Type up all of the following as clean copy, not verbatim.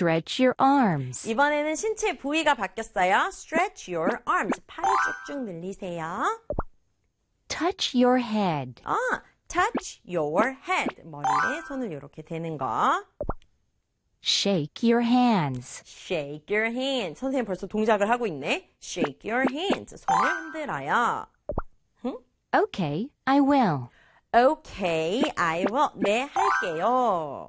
Stretch your arms. 이번에는 신체 부위가 바뀌었어요. Stretch your arms. 팔을 쭉쭉 늘리세요. Touch your head. Touch your head. 머리에 손을 이렇게 대는 거. Shake your hands. Shake your hands. 선생님 벌써 동작을 하고 있네. Shake your hands. 손을 흔들어요. Okay, I will. Okay, I will. 네, 할게요.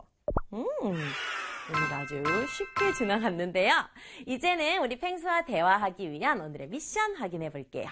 오늘 아주 쉽게 지나갔는데요. 이제는 우리 펭수와 대화하기 위한 오늘의 미션 확인해 볼게요.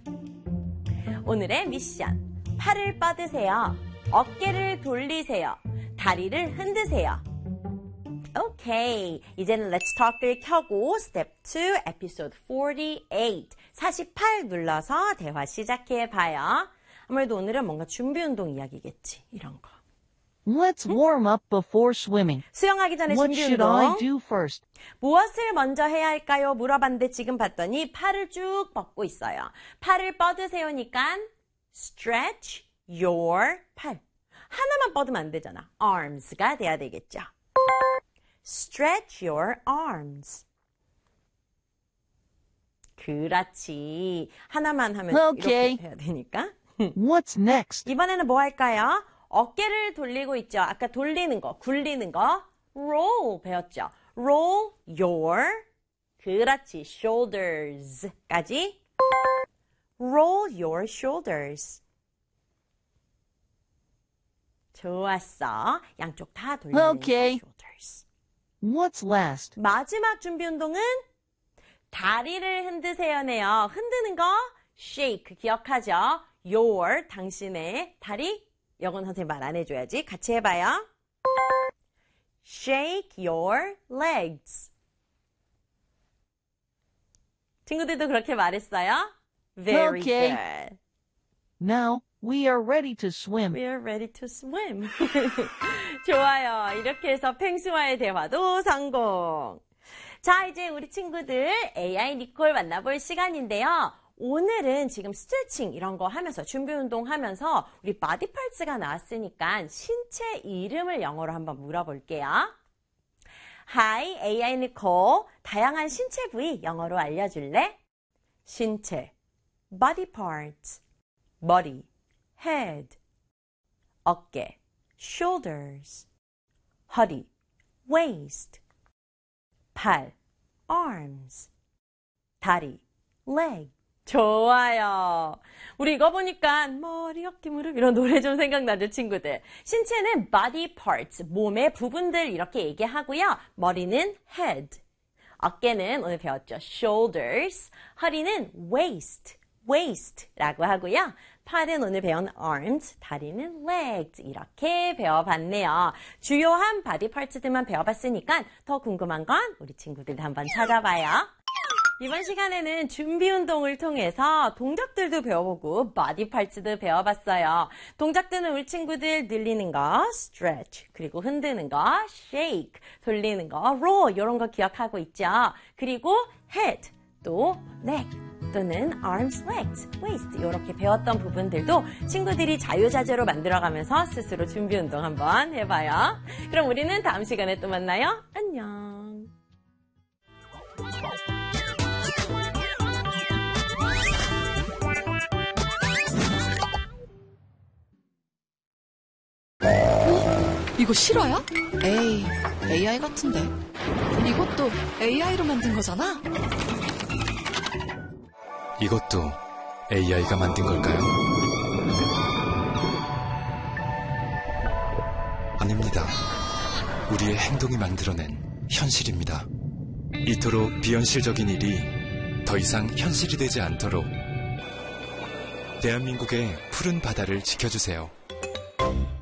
오늘의 미션. 팔을 뻗으세요. 어깨를 돌리세요. 다리를 흔드세요. 오케이. 이제는 Let's Talk를 켜고 Step 2, Episode 48. 48 눌러서 대화 시작해 봐요. 아무래도 오늘은 뭔가 준비 운동 이야기겠지. 이런 거. Let's warm up before swimming. 수영하기 전에 What 준비 should I 운동. do first? 무엇을 먼저 해야 할까요? 물어봤는데 지금 봤더니 팔을 쭉 뻗고 있어요. 팔을 뻗으세요니까 stretch your 팔. 하나만 뻗으면 안 되잖아. arms가 돼야 되겠죠. Stretch your arms. 그렇지. 하나만 하면 Okay. 이렇게 해야 되니까. What's next? 이번에는 뭐 할까요? 어깨를 돌리고 있죠. 아까 돌리는 거, 굴리는 거. roll 배웠죠. roll your. 그렇지. shoulders까지. roll your shoulders. 좋았어. 양쪽 다 돌리는 Okay. 거. shoulders. What's last? 마지막 준비 운동은 다리를 흔드세요네요. 흔드는 거 shake 기억하죠? your 당신의 다리 이건 선생님 말 안 해줘야지. 같이 해봐요. Shake your legs. 친구들도 그렇게 말했어요? Very Okay. good. Now, we are ready to swim. We are ready to swim. 좋아요. 이렇게 해서 펭수와의 대화도 성공. 자, 이제 우리 친구들 AI 니콜 만나볼 시간인데요. 오늘은 지금 스트레칭 이런 거 하면서 준비 운동 하면서 우리 바디 파츠가 나왔으니까 신체 이름을 영어로 한번 물어볼게요. Hi, AI 니콜. 다양한 신체 부위 영어로 알려줄래? 신체, body parts, 머리, head, 어깨, shoulders, 허리, waist, 팔, arms, 다리, leg. 좋아요. 우리 이거 보니까 머리, 어깨, 무릎 이런 노래 좀 생각나죠, 친구들. 신체는 body parts, 몸의 부분들 이렇게 얘기하고요. 머리는 head, 어깨는 오늘 배웠죠, shoulders, 허리는 waist라고 하고요. 팔은 오늘 배운 arms, 다리는 legs 이렇게 배워봤네요. 주요한 바디 파츠들만 배워봤으니까 더 궁금한 건 우리 친구들도 한번 찾아봐요. 이번 시간에는 준비 운동을 통해서 동작들도 배워보고 바디 파츠도 배워봤어요. 동작들은 우리 친구들 늘리는 거, stretch, 그리고 흔드는 거, shake, 돌리는 거, roll 이런 거 기억하고 있죠. 그리고 head, 또 neck, 또는 arms, legs, waist 이렇게 배웠던 부분들도 친구들이 자유자재로 만들어가면서 스스로 준비 운동 한번 해봐요. 그럼 우리는 다음 시간에 또 만나요. 안녕. 이거 실화야? 에이, AI 같은데. 이것도 AI로 만든 거잖아? 이것도 AI가 만든 걸까요? 아닙니다. 우리의 행동이 만들어낸 현실입니다. 이토록 비현실적인 일이 더 이상 현실이 되지 않도록 대한민국의 푸른 바다를 지켜주세요.